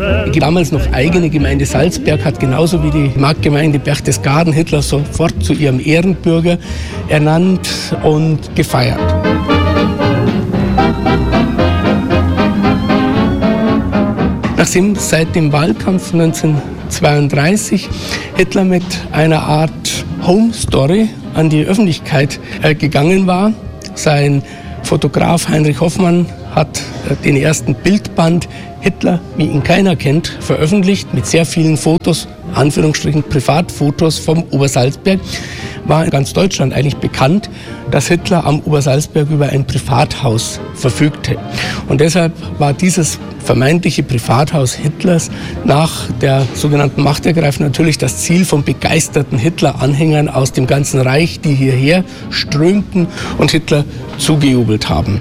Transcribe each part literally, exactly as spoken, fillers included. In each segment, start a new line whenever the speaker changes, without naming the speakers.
Die damals noch eigene Gemeinde Salzberg hat genauso wie die Marktgemeinde Berchtesgaden Hitler sofort zu ihrem Ehrenbürger ernannt und gefeiert. Nachdem seit dem Wahlkampf neunzehnhundertzweiunddreißig Hitler mit einer Art Home Story an die Öffentlichkeit äh, gegangen war, sein Fotograf Heinrich Hoffmann hat äh, den ersten Bildband Hitler, wie ihn keiner kennt, veröffentlicht mit sehr vielen Fotos, Anführungsstrichen Privatfotos vom Obersalzberg, war in ganz Deutschland eigentlich bekannt, dass Hitler am Obersalzberg über ein Privathaus verfügte. Und deshalb war dieses vermeintliche Privathaus Hitlers nach der sogenannten Machtergreifung natürlich das Ziel von begeisterten Hitler-Anhängern aus dem ganzen Reich, die hierher strömten und Hitler zugejubelt haben.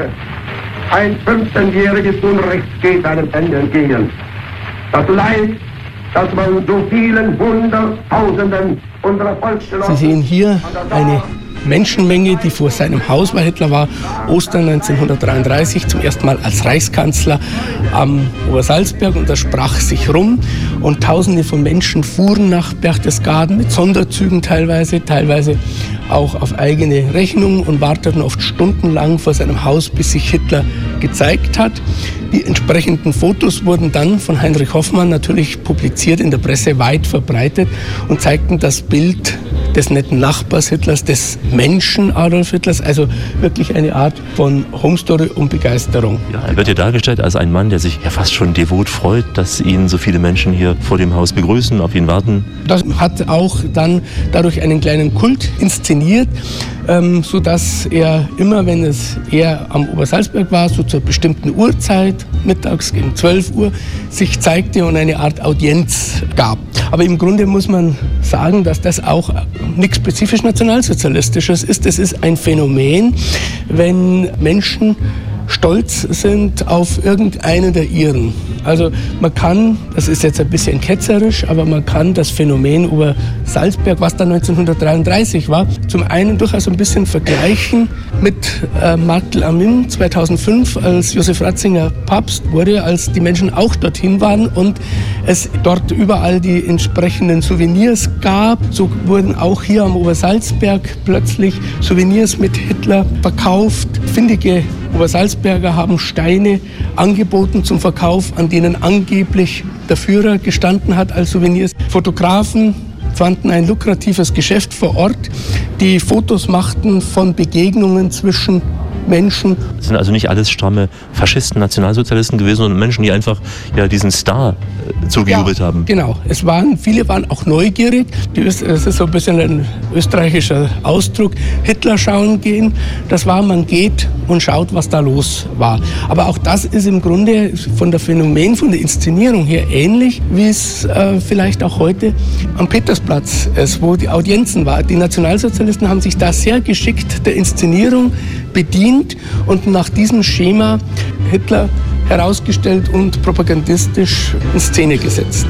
Ein fünfzehnjähriges Unrecht geht einem Ende entgegen. Das Leid, das man so vielen Hunderttausenden unserer Volksgenossen...
Sie sehen hier eine Menschenmenge, die vor seinem Haus bei Hitler war, Ostern neunzehnhundertdreiunddreißig zum ersten Mal als Reichskanzler am Obersalzberg, und das sprach sich rum und Tausende von Menschen fuhren nach Berchtesgaden mit Sonderzügen teilweise, teilweise auch auf eigene Rechnung und warteten oft stundenlang vor seinem Haus, bis sich Hitler gezeigt hat. Die entsprechenden Fotos wurden dann von Heinrich Hoffmann natürlich publiziert, in der Presse weit verbreitet und zeigten das Bild des netten Nachbars Hitlers, des Menschen Adolf Hitlers, also wirklich eine Art von Homestory und Begeisterung.
Ja, er wird hier dargestellt als ein Mann, der sich ja fast schon devot freut, dass ihn so viele Menschen hier vor dem Haus begrüßen, auf ihn warten.
Das hat auch dann dadurch einen kleinen Kult inszeniert, ähm, sodass er immer, wenn es eher am Obersalzberg war, so zur bestimmten Uhrzeit, mittags gegen zwölf Uhr, sich zeigte und eine Art Audienz gab. Aber im Grunde muss man sagen, dass das auch nichts spezifisch Nationalsozialistisches ist. Es ist ein Phänomen, wenn Menschen stolz sind auf irgendeinen der ihren. Also man kann, das ist jetzt ein bisschen ketzerisch, aber man kann das Phänomen Obersalzberg, was dann neunzehnhundertdreiunddreißig war, zum einen durchaus ein bisschen vergleichen mit äh, Marktl am Inn zweitausendfünf, als Josef Ratzinger Papst wurde, als die Menschen auch dorthin waren und es dort überall die entsprechenden Souvenirs gab. So wurden auch hier am Obersalzberg plötzlich Souvenirs mit Hitler verkauft. Findige Obersalzberger haben Steine angeboten zum Verkauf, an denen angeblich der Führer gestanden hat als Souvenirs. Fotografen fanden ein lukratives Geschäft vor Ort, die Fotos machten von Begegnungen zwischen Menschen.
Es sind also nicht alles stramme Faschisten, Nationalsozialisten gewesen, sondern Menschen, die einfach ja, diesen Star äh, zugejubelt
ja,
haben.
Genau, es waren, viele waren auch neugierig. Es ist so ein bisschen ein österreichischer Ausdruck, Hitler schauen gehen. Das war, man geht und schaut, was da los war. Aber auch das ist im Grunde von der Phänomen, von der Inszenierung her ähnlich, wie es äh, vielleicht auch heute am Petersplatz ist, wo die Audienzen waren. Die Nationalsozialisten haben sich da sehr geschickt der Inszenierung bedient und nach diesem Schema Hitler herausgestellt und propagandistisch in Szene gesetzt.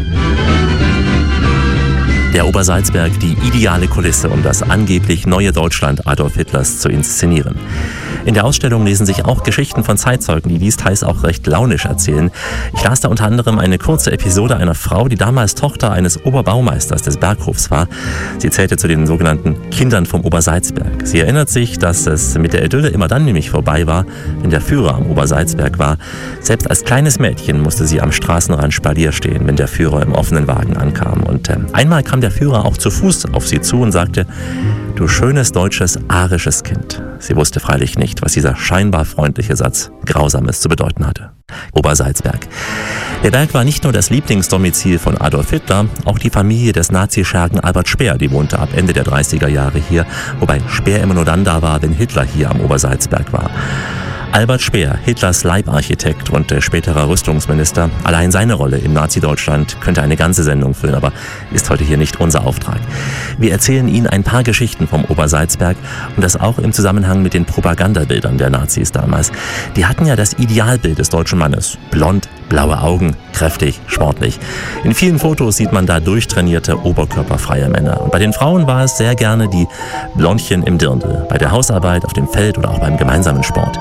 Der Obersalzberg, die ideale Kulisse, um das angeblich neue Deutschland Adolf Hitlers zu inszenieren. In der Ausstellung lesen sich auch Geschichten von Zeitzeugen, die dies teils auch recht launisch erzählen. Ich las da unter anderem eine kurze Episode einer Frau, die damals Tochter eines Oberbaumeisters des Berghofs war. Sie zählte zu den sogenannten Kindern vom Obersalzberg. Sie erinnert sich, dass es mit der Idylle immer dann nämlich vorbei war, wenn der Führer am Obersalzberg war. Selbst als kleines Mädchen musste sie am Straßenrand Spalier stehen, wenn der Führer im offenen Wagen ankam. Und äh, einmal kam der Führer auch zu Fuß auf sie zu und sagte: Du schönes deutsches, arisches Kind. Sie wusste freilich nicht, was dieser scheinbar freundliche Satz Grausames zu bedeuten hatte. Obersalzberg. Der Berg war nicht nur das Lieblingsdomizil von Adolf Hitler, auch die Familie des Nazischergen Albert Speer, die wohnte ab Ende der dreißiger Jahre hier, wobei Speer immer nur dann da war, wenn Hitler hier am Obersalzberg war. Albert Speer, Hitlers Leibarchitekt und äh, späterer Rüstungsminister, allein seine Rolle im Nazi-Deutschland könnte eine ganze Sendung füllen, aber ist heute hier nicht unser Auftrag. Wir erzählen Ihnen ein paar Geschichten vom Obersalzberg und das auch im Zusammenhang mit den Propagandabildern der Nazis damals. Die hatten ja das Idealbild des deutschen Mannes. Blond, blaue Augen, kräftig, sportlich. In vielen Fotos sieht man da durchtrainierte, oberkörperfreie Männer. Und bei den Frauen war es sehr gerne die Blondchen im Dirndl, bei der Hausarbeit, auf dem Feld oder auch beim gemeinsamen Sport.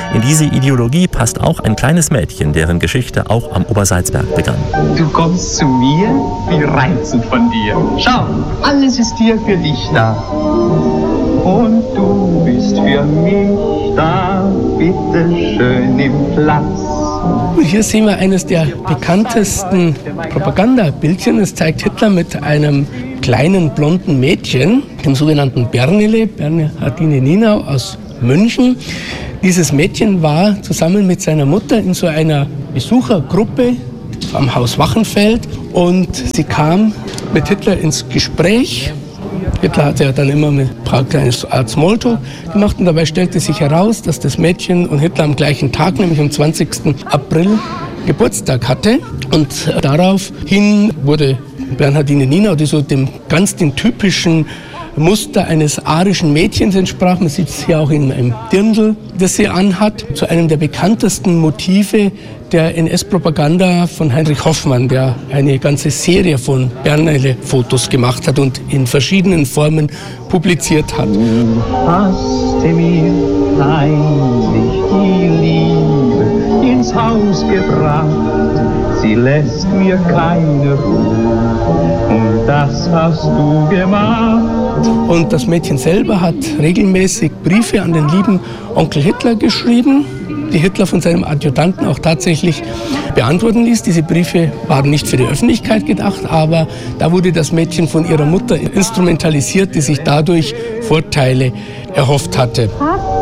In diese Ideologie passt auch ein kleines Mädchen, deren Geschichte auch am Obersalzberg begann.
Du kommst zu mir, wie reizend von dir. Schau, alles ist hier für dich da. Und du bist für mich da, bitte schön im Platz.
Und hier sehen wir eines der bekanntesten Propagandabildchen. Es zeigt Hitler mit einem kleinen blonden Mädchen, dem sogenannten Bernele, Bernhardine Nienau aus München. Dieses Mädchen war zusammen mit seiner Mutter in so einer Besuchergruppe am Haus Wachenfeld und sie kam mit Hitler ins Gespräch. Hitler hatte ja dann immer mit ein paar kleine Art Smalltalk gemacht und dabei stellte sich heraus, dass das Mädchen und Hitler am gleichen Tag, nämlich am zwanzigsten April, Geburtstag hatte. Und daraufhin wurde Bernhardine Nienau, die so dem ganz den typischen Muster eines arischen Mädchens entsprach, man sieht es hier auch in einem Dirndl, das sie anhat, zu einem der bekanntesten Motive der N S-Propaganda von Heinrich Hoffmann, der eine ganze Serie von Bernele-Fotos gemacht hat und in verschiedenen Formen publiziert hat.
Du hast mir heimlich die Liebe ins Haus gebracht, sie lässt mir keine Ruhe, und das hast du gemacht.
Und das Mädchen selber hat regelmäßig Briefe an den lieben Onkel Hitler geschrieben, die Hitler von seinem Adjutanten auch tatsächlich beantworten ließ. Diese Briefe waren nicht für die Öffentlichkeit gedacht, aber da wurde das Mädchen von ihrer Mutter instrumentalisiert, die sich dadurch Vorteile erhofft hatte.